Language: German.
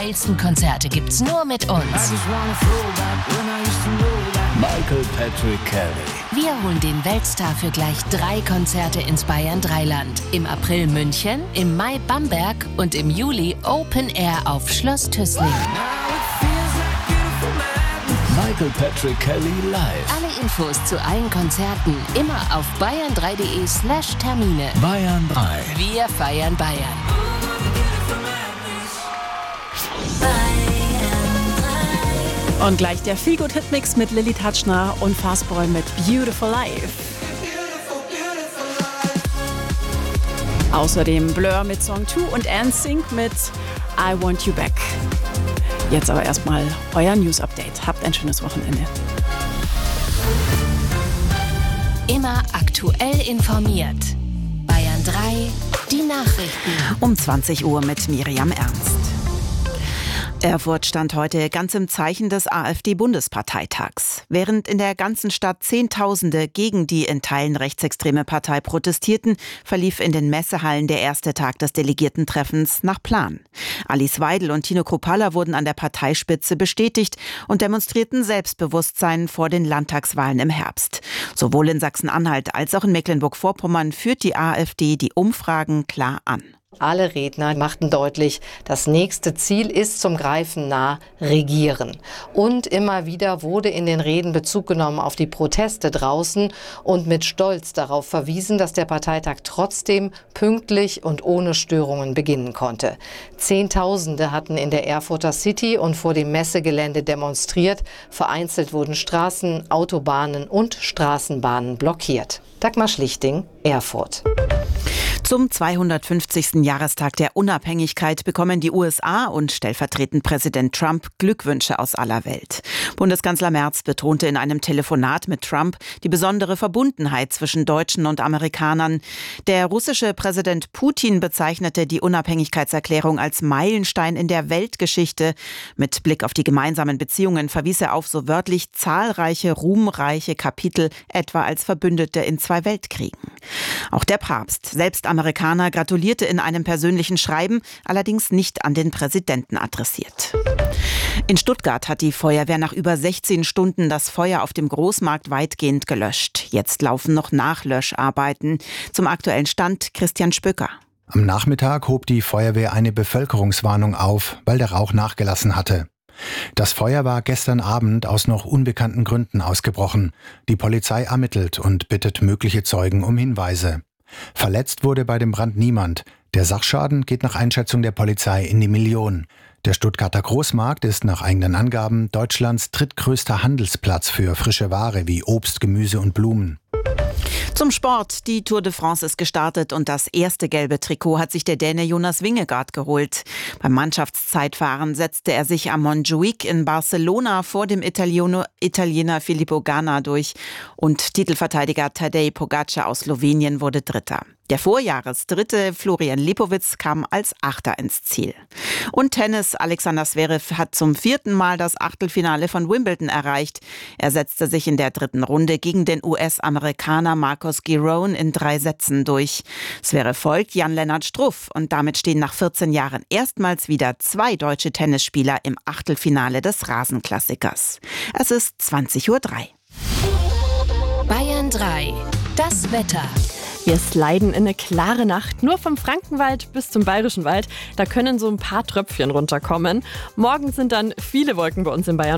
geilsten Konzerte gibt's nur mit uns. Michael Patrick Kelly. Wir holen den Weltstar für gleich 3 Konzerte ins Bayern Dreiland. Im April München, im Mai Bamberg und im Juli Open Air auf Schloss Tüßling. Michael Patrick Kelly live. Alle Infos zu allen Konzerten immer auf bayern3.de/Termine. Bayern 3. Wir feiern Bayern. Und gleich der Feelgood-Hitmix mit Lilly Tatschner und Fastboy mit Beautiful Life. Außerdem Blur mit Song 2 und NSYNC mit I Want You Back. Jetzt aber erstmal euer News-Update. Habt ein schönes Wochenende. Immer aktuell informiert. Bayern 3, die Nachrichten. Um 20 Uhr mit Miriam Ernst. Erfurt stand heute ganz im Zeichen des AfD-Bundesparteitags. Während in der ganzen Stadt Zehntausende gegen die in Teilen rechtsextreme Partei protestierten, verlief in den Messehallen der erste Tag des Delegiertentreffens nach Plan. Alice Weidel und Tino Kruppalla wurden an der Parteispitze bestätigt und demonstrierten Selbstbewusstsein vor den Landtagswahlen im Herbst. Sowohl in Sachsen-Anhalt als auch in Mecklenburg-Vorpommern führt die AfD die Umfragen klar an. Alle Redner machten deutlich, das nächste Ziel ist zum Greifen nah Regieren. Und immer wieder wurde in den Reden Bezug genommen auf die Proteste draußen und mit Stolz darauf verwiesen, dass der Parteitag trotzdem pünktlich und ohne Störungen beginnen konnte. Zehntausende hatten in der Erfurter City und vor dem Messegelände demonstriert. Vereinzelt wurden Straßen, Autobahnen und Straßenbahnen blockiert. Dagmar Schlichting, Erfurt. Zum 250. Jahrestag der Unabhängigkeit bekommen die USA und stellvertretend Präsident Trump Glückwünsche aus aller Welt. Bundeskanzler Merz betonte in einem Telefonat mit Trump die besondere Verbundenheit zwischen Deutschen und Amerikanern. Der russische Präsident Putin bezeichnete die Unabhängigkeitserklärung als Meilenstein in der Weltgeschichte. Mit Blick auf die gemeinsamen Beziehungen verwies er auf so wörtlich zahlreiche ruhmreiche Kapitel, etwa als Verbündete in 2 Weltkriegen. Auch der Papst, selbst Amerikaner, gratulierte in einem persönlichen Schreiben, allerdings nicht an den Präsidenten adressiert. In Stuttgart hat die Feuerwehr nach über 16 Stunden das Feuer auf dem Großmarkt weitgehend gelöscht. Jetzt laufen noch Nachlöscharbeiten. Zum aktuellen Stand Christian Spöcker. Am Nachmittag hob die Feuerwehr eine Bevölkerungswarnung auf, weil der Rauch nachgelassen hatte. Das Feuer war gestern Abend aus noch unbekannten Gründen ausgebrochen. Die Polizei ermittelt und bittet mögliche Zeugen um Hinweise. Verletzt wurde bei dem Brand niemand. Der Sachschaden geht nach Einschätzung der Polizei in die Millionen. Der Stuttgarter Großmarkt ist nach eigenen Angaben Deutschlands drittgrößter Handelsplatz für frische Ware wie Obst, Gemüse und Blumen. Zum Sport. Die Tour de France ist gestartet und das erste gelbe Trikot hat sich der Däne Jonas Vingegaard geholt. Beim Mannschaftszeitfahren setzte er sich am Montjuic in Barcelona vor dem Italiener Filippo Ganna durch und Titelverteidiger Tadej Pogacar aus Slowenien wurde Dritter. Der Vorjahresdritte Florian Lipowitz kam als Achter ins Ziel. Und Tennis. Alexander Zverev hat zum 4. Mal das Achtelfinale von Wimbledon erreicht. Er setzte sich in der 3. Runde gegen den US-Amerikaner Marcos Giron in 3 Sätzen durch. Zverev folgt Jan-Lennart Struff und damit stehen nach 14 Jahren erstmals wieder 2 deutsche Tennisspieler im Achtelfinale des Rasenklassikers. Es ist 20:03 Uhr. Bayern 3, das Wetter. Wir sliden in eine klare Nacht, nur vom Frankenwald bis zum Bayerischen Wald. Da können so ein paar Tröpfchen runterkommen. Morgen sind dann viele Wolken bei uns in Bayern.